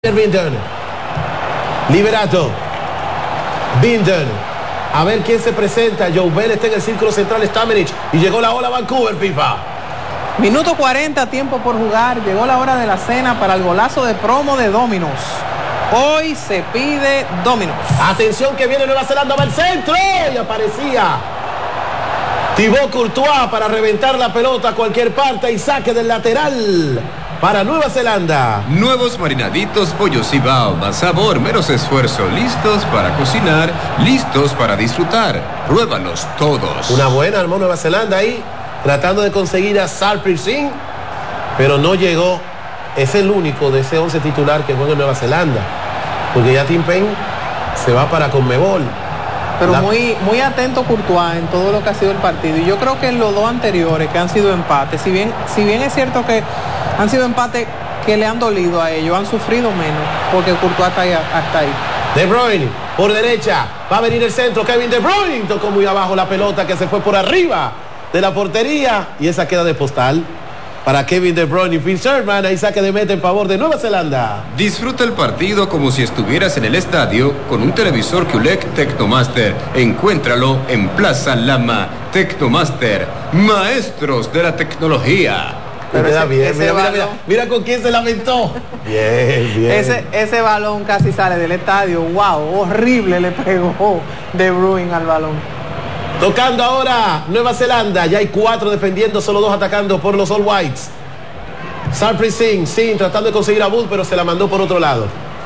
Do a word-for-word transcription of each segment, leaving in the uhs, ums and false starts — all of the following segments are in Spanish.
Binden, Liberato, Binden, a ver quién se presenta. Joe Bell está en el círculo central, Stammenich, y llegó la ola Vancouver, Pipa. Minuto cuarenta, tiempo por jugar, llegó la hora de la cena para el golazo de promo de Domino's. Hoy se pide Domino's. Atención que viene Nueva Zelanda, va al centro, y aparecía Thibaut Courtois para reventar la pelota a cualquier parte y saque del lateral para Nueva Zelanda. Nuevos marinaditos pollo Cibao, más sabor, menos esfuerzo, listos para cocinar, listos para disfrutar. Pruébalos todos. Una buena armó Nueva Zelanda ahí, tratando de conseguir a Sarpreet Singh, pero no llegó. Es el único de ese once titular que juega en Nueva Zelanda, porque ya Tim Paine se va para Conmebol. Pero La... muy, muy atento Courtois en todo lo que ha sido el partido. Y yo creo que en los dos anteriores que han sido empates, si bien, si bien es cierto que han sido empates que le han dolido a ellos, han sufrido menos, porque Courtois está ahí, hasta ahí. De Bruyne, por derecha, va a venir el centro, Kevin De Bruyne, tocó muy abajo la pelota que se fue por arriba de la portería, y esa queda de postal para Kevin De Bruyne y Phil Sherman. Ahí saque de meta en favor de Nueva Zelanda. Disfruta el partido como si estuvieras en el estadio con un televisor Q L E D Tecnomaster. Encuéntralo en Plaza Lama. Tecnomaster, maestros de la tecnología. Pero queda bien, mira, balón, mira, mira, mira con quién se lamentó. Bien, bien. Ese, ese balón casi sale del estadio. Wow, horrible le pegó De Bruyne al balón. Tocando ahora Nueva Zelanda, ya hay cuatro defendiendo, solo dos atacando por los All Whites. Sarpreet Singh, Singh tratando de conseguir a Wood, pero se la mandó por otro lado.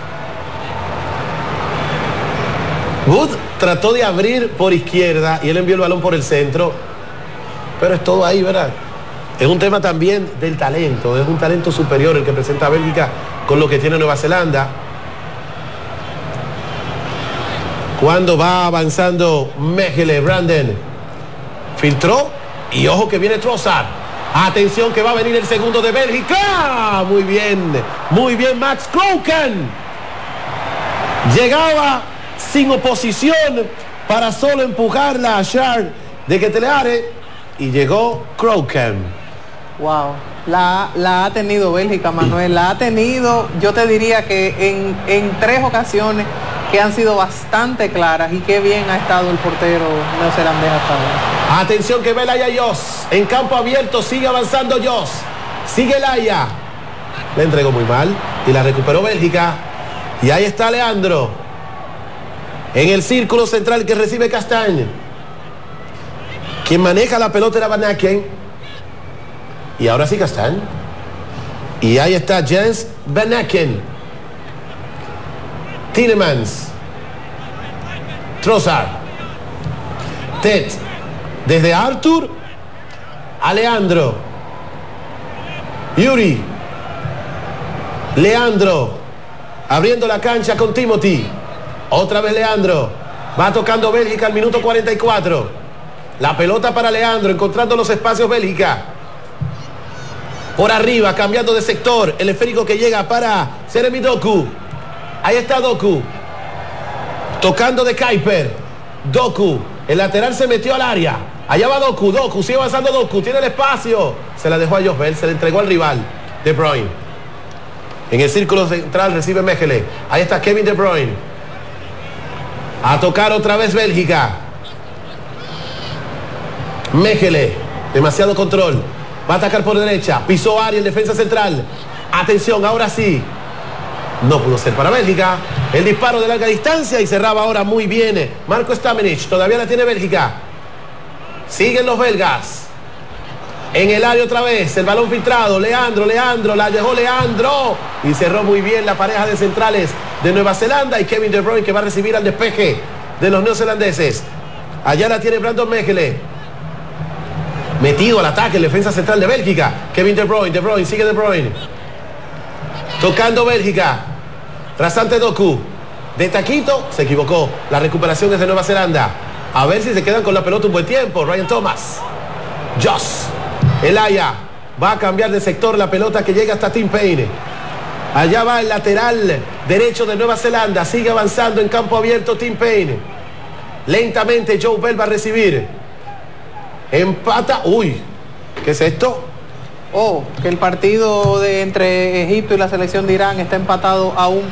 Wood trató de abrir por izquierda y él envió el balón por el centro, pero es todo ahí, ¿verdad? Es un tema también del talento, es un talento superior el que presenta Bélgica con lo que tiene Nueva Zelanda. Cuando va avanzando Mechelen, Brandon filtró y ojo que viene Trossard. Atención que va a venir el segundo de Bélgica. Muy bien, muy bien Max Kroken. Llegaba sin oposición para solo empujarla a Shard de Ketelaere y llegó Kroken. Wow, la, la ha tenido Bélgica, Manuel, la ha tenido, yo te diría que en, en tres ocasiones que han sido bastante claras, y qué bien ha estado el portero neozelandés hasta ahora. Atención que ve Laia Jos, en campo abierto, sigue avanzando Jos, sigue Laia, le entregó muy mal y la recuperó Bélgica, y ahí está Leandro, en el círculo central que recibe Castagne. Quien maneja la pelota era Van Aken, y ahora sí Castagne, y ahí está Jens Van Aken. Tielemans, Trossard, Ted, desde Arthur a Leandro, Yuri, Leandro, abriendo la cancha con Timothy, otra vez Leandro, va tocando Bélgica al minuto cuarenta y cuatro, la pelota para Leandro, encontrando los espacios Bélgica, por arriba, cambiando de sector, el esférico que llega para Jeremy Doku. Ahí está Doku, tocando de Kuiper. Doku, el lateral se metió al área. Allá va Doku, Doku, sigue avanzando Doku, tiene el espacio. Se la dejó a Joe Bell, se le entregó al rival, De Bruyne. En el círculo central recibe Mechelen. Ahí está Kevin De Bruyne. A tocar otra vez Bélgica. Mechelen, demasiado control. Va a atacar por derecha, pisó área en defensa central. Atención, ahora sí. No pudo ser para Bélgica. El disparo de larga distancia y cerraba ahora muy bien Marco Stammenich. Todavía la tiene Bélgica. Siguen los belgas. En el área otra vez. El balón filtrado. Leandro, Leandro. La dejó Leandro. Y cerró muy bien la pareja de centrales de Nueva Zelanda. Y Kevin De Bruyne que va a recibir al despeje de los neozelandeses. Allá la tiene Brandon Mechelen. Metido al ataque en defensa central de Bélgica. Kevin De Bruyne. De Bruyne. Sigue De Bruyne. Tocando Bélgica, rasante Doku, de taquito, se equivocó, la recuperación es de Nueva Zelanda, a ver si se quedan con la pelota un buen tiempo. Ryan Thomas, Jos, Elaya, va a cambiar de sector la pelota que llega hasta Tim Paine, allá va el lateral derecho de Nueva Zelanda, sigue avanzando en campo abierto Tim Paine, lentamente Joe Bell va a recibir, empata, uy, ¿qué es esto? Oh, que el partido de entre Egipto y la selección de Irán está empatado a un